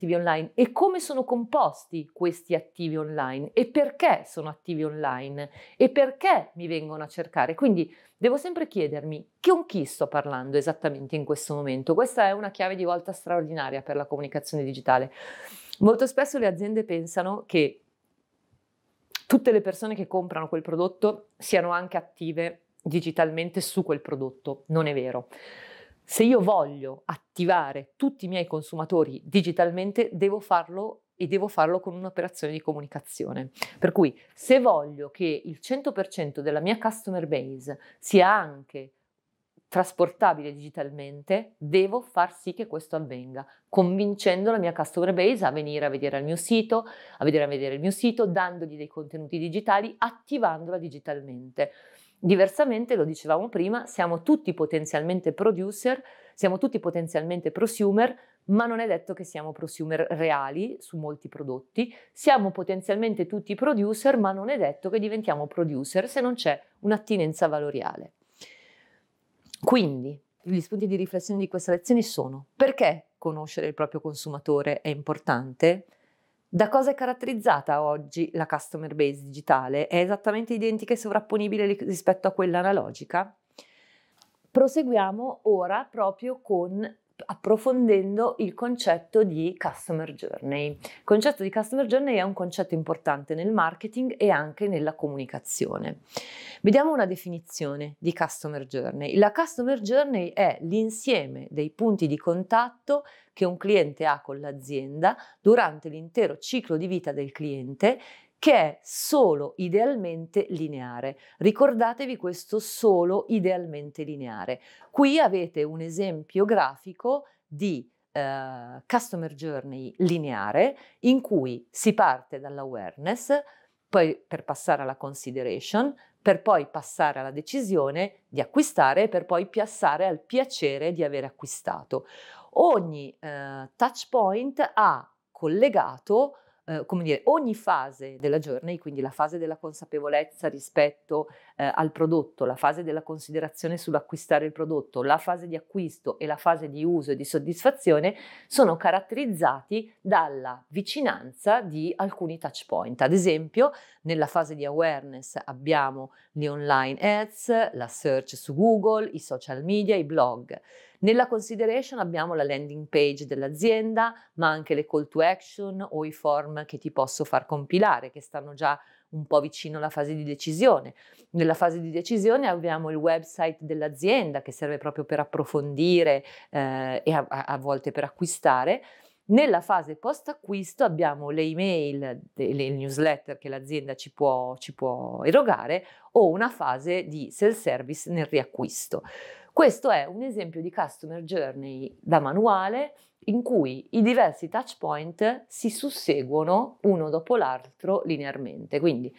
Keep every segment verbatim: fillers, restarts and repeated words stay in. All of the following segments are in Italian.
attivi online e come sono composti questi attivi online e perché sono attivi online e perché mi vengono a cercare. Quindi devo sempre chiedermi con chi sto parlando esattamente in questo momento. Questa è una chiave di volta straordinaria per la comunicazione digitale. Molto spesso le aziende pensano che tutte le persone che comprano quel prodotto siano anche attive digitalmente su quel prodotto. Non è vero. Se io voglio attivare tutti i miei consumatori digitalmente, devo farlo e devo farlo con un'operazione di comunicazione. Per cui se voglio che il cento per cento della mia customer base sia anche trasportabile digitalmente, devo far sì che questo avvenga, convincendo la mia customer base a venire a vedere il mio sito, a vedere a vedere il mio sito, dandogli dei contenuti digitali, attivandola digitalmente. Diversamente, lo dicevamo prima, siamo tutti potenzialmente producer, siamo tutti potenzialmente prosumer, ma non è detto che siamo prosumer reali su molti prodotti, siamo potenzialmente tutti producer, ma non è detto che diventiamo producer se non c'è un'attinenza valoriale. Quindi, gli spunti di riflessione di questa lezione sono: perché conoscere il proprio consumatore è importante? Da cosa è caratterizzata oggi la customer base digitale? È esattamente identica e sovrapponibile rispetto a quella analogica? Proseguiamo ora proprio con approfondendo il concetto di customer journey. Il concetto di customer journey è un concetto importante nel marketing e anche nella comunicazione. Vediamo una definizione di customer journey. La customer journey è l'insieme dei punti di contatto che un cliente ha con l'azienda durante l'intero ciclo di vita del cliente, che è solo idealmente lineare. Ricordatevi questo solo idealmente lineare. Qui avete un esempio grafico di eh, customer journey lineare in cui si parte dall'awareness, poi per passare alla consideration, per poi passare alla decisione di acquistare e per poi passare al piacere di aver acquistato. Ogni eh, touch point ha collegato Uh, come dire, ogni fase della journey, quindi la fase della consapevolezza rispetto uh, al prodotto, la fase della considerazione sull'acquistare il prodotto, la fase di acquisto e la fase di uso e di soddisfazione, sono caratterizzati dalla vicinanza di alcuni touch point. Ad esempio, nella fase di awareness abbiamo gli online ads, la search su Google, i social media, i blog. Nella consideration abbiamo la landing page dell'azienda, ma anche le call to action o i form che ti posso far compilare, che stanno già un po' vicino alla fase di decisione. Nella fase di decisione abbiamo il website dell'azienda, che serve proprio per approfondire eh, e a, a volte per acquistare. Nella fase post acquisto abbiamo le email, le newsletter che l'azienda ci può, ci può erogare, o una fase di self-service nel riacquisto. Questo è un esempio di customer journey da manuale in cui i diversi touch point si susseguono uno dopo l'altro linearmente. Quindi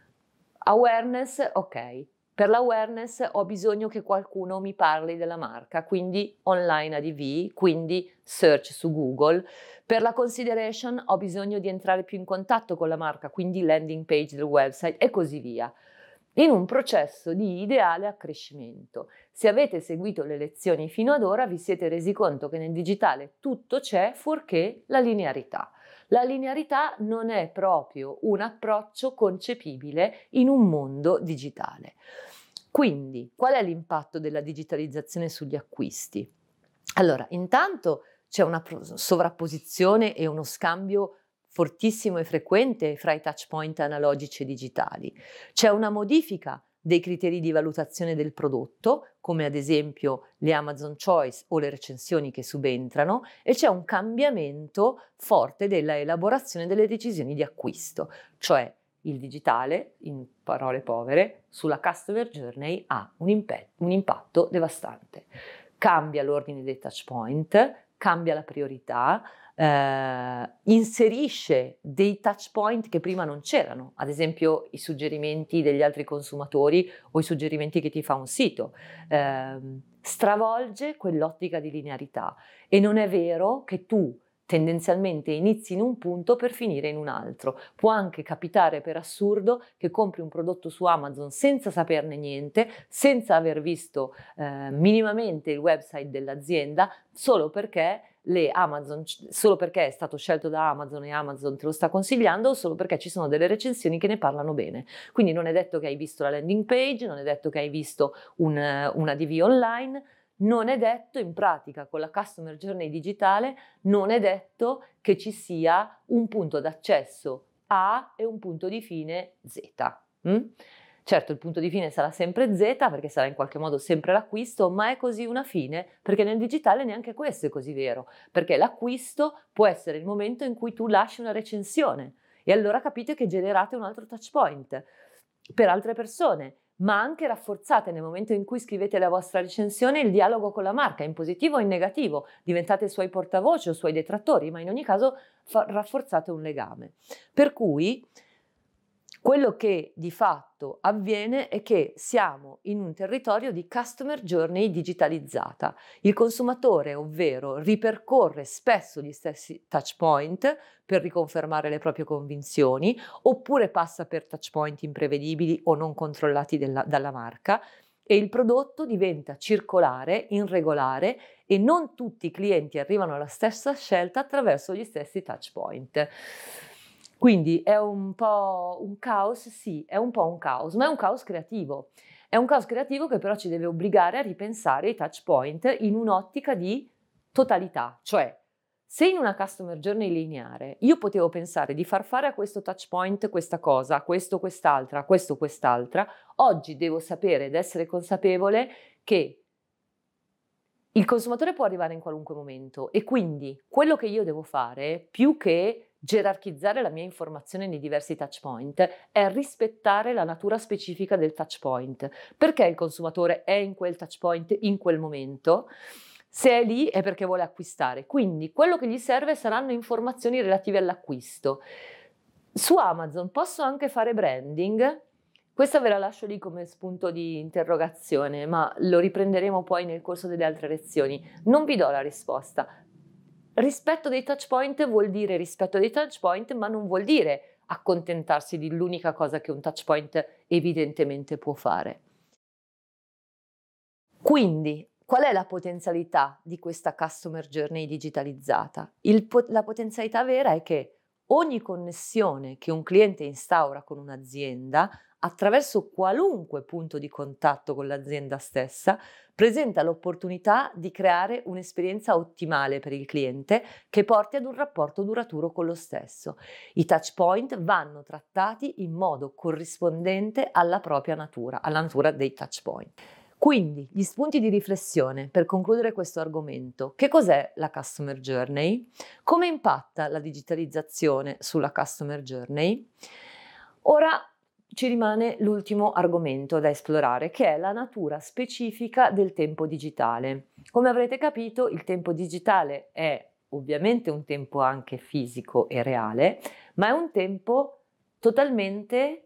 awareness, ok. Per l'awareness ho bisogno che qualcuno mi parli della marca, quindi online A D V, quindi search su Google. Per la consideration ho bisogno di entrare più in contatto con la marca, quindi landing page del website e così via. In un processo di ideale accrescimento. Se avete seguito le lezioni fino ad ora vi siete resi conto che nel digitale tutto c'è fuorché la linearità. La linearità non è proprio un approccio concepibile in un mondo digitale. Quindi, qual è l'impatto della digitalizzazione sugli acquisti? Allora, intanto c'è una sovrapposizione e uno scambio fortissimo e frequente fra i touch point analogici e digitali. C'è una modifica dei criteri di valutazione del prodotto, come ad esempio le Amazon Choice o le recensioni che subentrano, e c'è un cambiamento forte della elaborazione delle decisioni di acquisto, cioè il digitale, in parole povere, sulla customer journey ha un, imp- un impatto devastante. Cambia l'ordine dei touch point, cambia la priorità, eh, inserisce dei touch point che prima non c'erano, ad esempio i suggerimenti degli altri consumatori o i suggerimenti che ti fa un sito, eh, stravolge quell'ottica di linearità e non è vero che tu tendenzialmente inizi in un punto per finire in un altro. Può anche capitare per assurdo che compri un prodotto su Amazon senza saperne niente, senza aver visto eh, minimamente il website dell'azienda, solo perché le Amazon, solo perché è stato scelto da Amazon e Amazon te lo sta consigliando, o solo perché ci sono delle recensioni che ne parlano bene. Quindi non è detto che hai visto la landing page, non è detto che hai visto un, una D V online, non è detto, in pratica con la Customer Journey digitale, non è detto che ci sia un punto d'accesso A e un punto di fine Z. Mm? Certo, il punto di fine sarà sempre Z, perché sarà in qualche modo sempre l'acquisto, ma è così una fine, perché nel digitale neanche questo è così vero, perché l'acquisto può essere il momento in cui tu lasci una recensione e allora capite che generate un altro touch point per altre persone, ma anche rafforzate nel momento in cui scrivete la vostra recensione il dialogo con la marca, in positivo o in negativo, diventate suoi portavoce o suoi detrattori, ma in ogni caso fa- rafforzate un legame. Per cui quello che di fatto avviene è che siamo in un territorio di customer journey digitalizzata. Il consumatore, ovvero, ripercorre spesso gli stessi touch point per riconfermare le proprie convinzioni, oppure passa per touch point imprevedibili o non controllati della, dalla marca, e il prodotto diventa circolare, irregolare, e non tutti i clienti arrivano alla stessa scelta attraverso gli stessi touch point. Quindi è un po' un caos, sì, è un po' un caos, ma è un caos creativo. È un caos creativo che però ci deve obbligare a ripensare i touch point in un'ottica di totalità, cioè se in una customer journey lineare io potevo pensare di far fare a questo touch point questa cosa, a questo quest'altra, a questo quest'altra, oggi devo sapere ed essere consapevole che il consumatore può arrivare in qualunque momento e quindi quello che io devo fare, più che gerarchizzare la mia informazione nei diversi touch point, è rispettare la natura specifica del touch point. Perché il consumatore è in quel touch point in quel momento? Se è lì è perché vuole acquistare, quindi quello che gli serve saranno informazioni relative all'acquisto. Su Amazon posso anche fare branding? Questa ve la lascio lì come spunto di interrogazione, ma lo riprenderemo poi nel corso delle altre lezioni. Non vi do la risposta. Rispetto dei touch point vuol dire rispetto dei touch point, ma non vuol dire accontentarsi di l'unica cosa che un touch point evidentemente può fare. Quindi, qual è la potenzialità di questa customer journey digitalizzata? Il, la potenzialità vera è che ogni connessione che un cliente instaura con un'azienda, attraverso qualunque punto di contatto con l'azienda stessa, presenta l'opportunità di creare un'esperienza ottimale per il cliente che porti ad un rapporto duraturo con lo stesso. I touch point vanno trattati in modo corrispondente alla propria natura, alla natura dei touch point. Quindi, gli spunti di riflessione per concludere questo argomento. Che cos'è la Customer Journey? Come impatta la digitalizzazione sulla Customer Journey? Ora ci rimane l'ultimo argomento da esplorare, che è la natura specifica del tempo digitale. Come avrete capito, il tempo digitale è ovviamente un tempo anche fisico e reale, ma è un tempo totalmente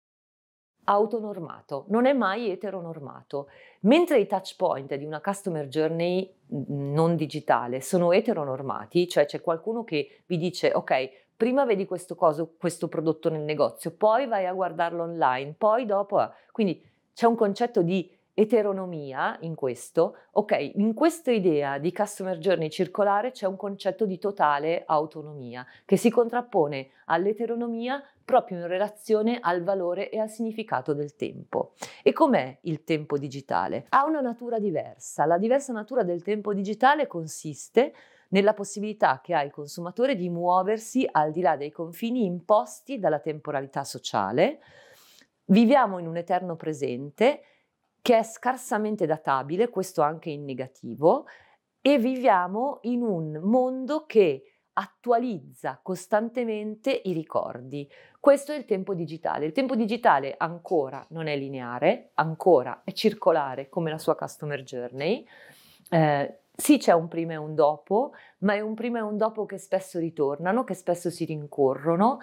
autonormato, non è mai eteronormato. Mentre i touch point di una customer journey non digitale sono eteronormati, cioè c'è qualcuno che vi dice ok, prima vedi questo, coso, questo prodotto nel negozio, poi vai a guardarlo online, poi dopo... Quindi c'è un concetto di eteronomia in questo. Ok, in questa idea di customer journey circolare c'è un concetto di totale autonomia che si contrappone all'eteronomia proprio in relazione al valore e al significato del tempo. E com'è il tempo digitale? Ha una natura diversa. La diversa natura del tempo digitale consiste nella possibilità che ha il consumatore di muoversi al di là dei confini imposti dalla temporalità sociale. Viviamo in un eterno presente che è scarsamente databile, questo anche in negativo, e viviamo in un mondo che attualizza costantemente i ricordi. Questo è il tempo digitale. Il tempo digitale ancora non è lineare, ancora è circolare come la sua customer journey. Eh, Sì, c'è un prima e un dopo, ma è un prima e un dopo che spesso ritornano, che spesso si rincorrono.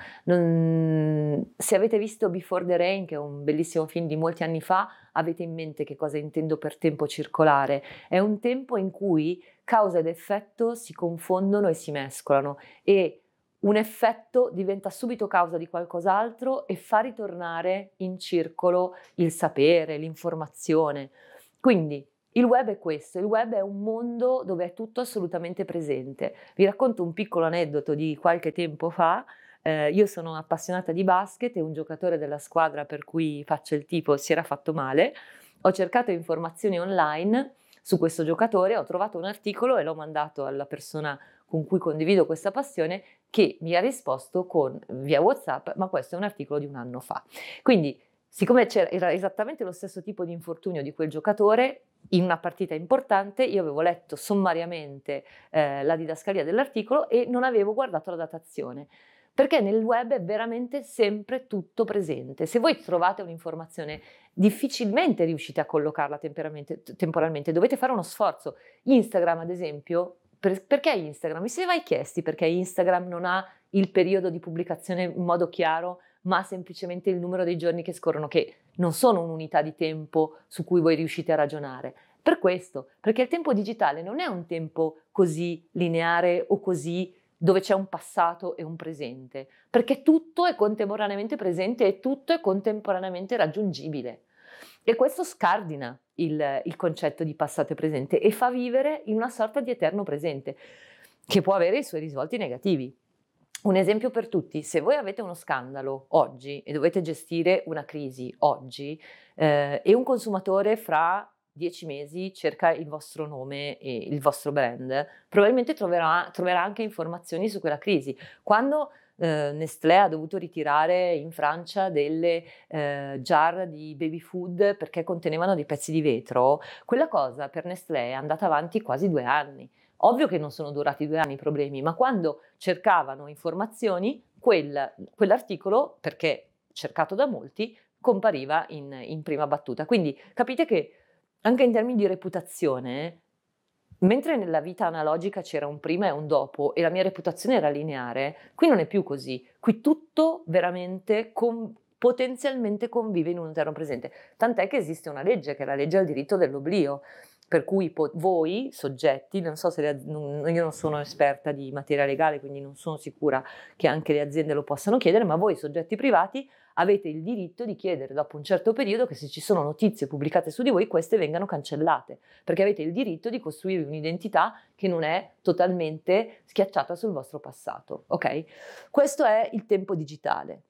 Non se avete visto Before the Rain, che è un bellissimo film di molti anni fa, avete in mente che cosa intendo per tempo circolare. È un tempo in cui causa ed effetto si confondono e si mescolano e un effetto diventa subito causa di qualcos'altro e fa ritornare in circolo il sapere, l'informazione. Quindi il web è questo, il web è un mondo dove è tutto assolutamente presente. Vi racconto un piccolo aneddoto di qualche tempo fa. Eh, io sono appassionata di basket e un giocatore della squadra per cui faccio il tifo si era fatto male. Ho cercato informazioni online su questo giocatore, ho trovato un articolo e l'ho mandato alla persona con cui condivido questa passione, che mi ha risposto con via WhatsApp, ma questo è un articolo di un anno fa. Quindi, siccome era esattamente lo stesso tipo di infortunio di quel giocatore, in una partita importante io avevo letto sommariamente eh, la didascalia dell'articolo e non avevo guardato la datazione. Perché nel web è veramente sempre tutto presente. Se voi trovate un'informazione, difficilmente riuscite a collocarla temporalmente, dovete fare uno sforzo. Instagram, ad esempio, per, perché Instagram? Mi siete mai chiesti perché Instagram non ha il periodo di pubblicazione in modo chiaro, ma semplicemente il numero dei giorni che scorrono, che non sono un'unità di tempo su cui voi riuscite a ragionare? Per questo, perché il tempo digitale non è un tempo così lineare o così dove c'è un passato e un presente, perché tutto è contemporaneamente presente e tutto è contemporaneamente raggiungibile. E questo scardina il, il concetto di passato e presente e fa vivere in una sorta di eterno presente, che può avere i suoi risvolti negativi. Un esempio per tutti: se voi avete uno scandalo oggi e dovete gestire una crisi oggi, eh, e un consumatore fra dieci mesi cerca il vostro nome e il vostro brand, probabilmente troverà, troverà anche informazioni su quella crisi. Quando eh, Nestlé ha dovuto ritirare in Francia delle eh, jar di baby food perché contenevano dei pezzi di vetro, quella cosa per Nestlé è andata avanti quasi due anni. Ovvio che non sono durati due anni i problemi, ma quando cercavano informazioni, quel, quell'articolo, perché cercato da molti, compariva in, in prima battuta. Quindi capite che anche in termini di reputazione, mentre nella vita analogica c'era un prima e un dopo e la mia reputazione era lineare, qui non è più così. Qui tutto veramente con, potenzialmente convive in un eterno presente. Tant'è che esiste una legge, che è la legge al diritto dell'oblio, per cui po- voi, soggetti, non so se le, non, io non sono esperta di materia legale, quindi non sono sicura che anche le aziende lo possano chiedere, ma voi, soggetti privati, avete il diritto di chiedere dopo un certo periodo che se ci sono notizie pubblicate su di voi, queste vengano cancellate, perché avete il diritto di costruire un'identità che non è totalmente schiacciata sul vostro passato, ok? Questo è il tempo digitale.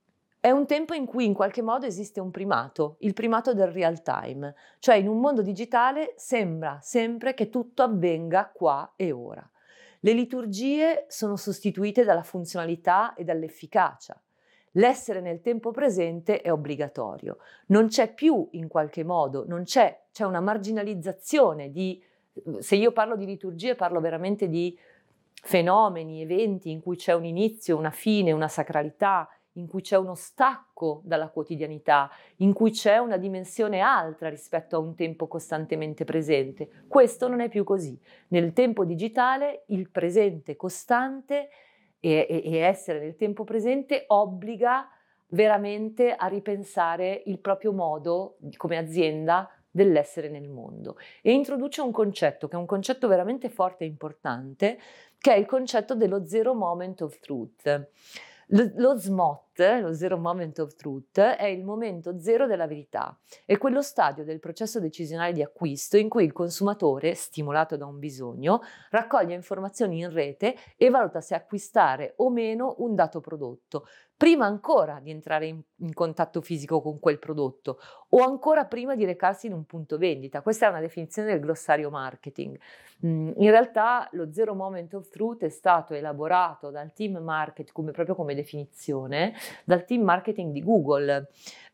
È un tempo in cui in qualche modo esiste un primato, il primato del real time, cioè in un mondo digitale sembra sempre che tutto avvenga qua e ora. Le liturgie sono sostituite dalla funzionalità e dall'efficacia. L'essere nel tempo presente è obbligatorio. Non c'è più in qualche modo, non c'è, c'è una marginalizzazione di, se io parlo di liturgie parlo veramente di fenomeni, eventi in cui c'è un inizio, una fine, una sacralità, in cui c'è uno stacco dalla quotidianità, in cui c'è una dimensione altra rispetto a un tempo costantemente presente. Questo non è più così. Nel tempo digitale il presente costante e, e, e essere nel tempo presente obbliga veramente a ripensare il proprio modo come azienda dell'essere nel mondo e introduce un concetto che è un concetto veramente forte e importante, che è il concetto dello zero moment of truth. Lo, lo S M O T, lo Zero Moment of Truth, è il momento zero della verità. È quello stadio del processo decisionale di acquisto in cui il consumatore, stimolato da un bisogno, raccoglie informazioni in rete e valuta se acquistare o meno un dato prodotto, prima ancora di entrare in, in contatto fisico con quel prodotto o ancora prima di recarsi in un punto vendita. Questa è una definizione del glossario marketing. In realtà lo Zero Moment of Truth è stato elaborato dal team marketing, come, proprio come definizione, dal team marketing di Google.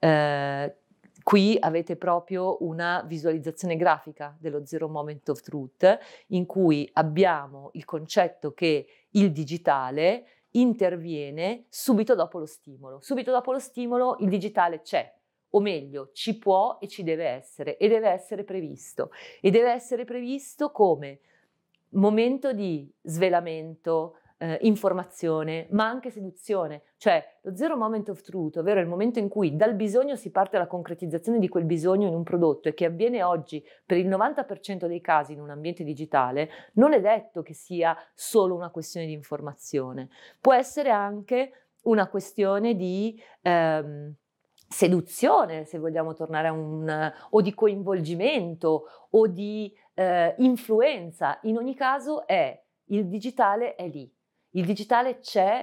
Eh, qui avete proprio una visualizzazione grafica dello Zero Moment of Truth, in cui abbiamo il concetto che il digitale interviene subito dopo lo stimolo. Subito dopo lo stimolo il digitale c'è, o meglio, ci può e ci deve essere, e deve essere previsto. E deve essere previsto come? momento di svelamento, eh, informazione, ma anche seduzione, cioè lo zero moment of truth, ovvero il momento in cui dal bisogno si parte alla concretizzazione di quel bisogno in un prodotto e che avviene oggi per il novanta per cento dei casi in un ambiente digitale, non è detto che sia solo una questione di informazione, può essere anche una questione di ehm, seduzione, se vogliamo tornare a un o di coinvolgimento o di eh, influenza. In ogni caso è il digitale è lì. Il digitale c'è